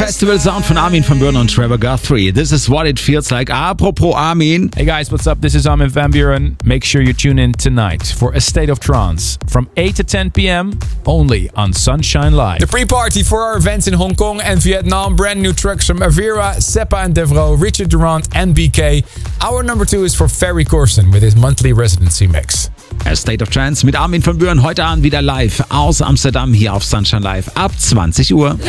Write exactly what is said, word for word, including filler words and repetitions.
Festival Sound von Armin van Buuren und Trevor Guthrie. This is what it feels like. Apropos Armin. Hey guys, what's up? This is Armin van Buuren. Make sure you tune in tonight for A State of Trance from eight to ten p.m. only on Sunshine Live. The pre-party for our events in Hong Kong and Vietnam. Brand new tracks from Avira, Seppa and Devro, Richard Durant and B K. Our number two is for Ferry Corsten with his monthly residency mix. A State of Trance mit Armin van Buuren heute Abend wieder live aus Amsterdam hier auf Sunshine Live ab zwanzig Uhr.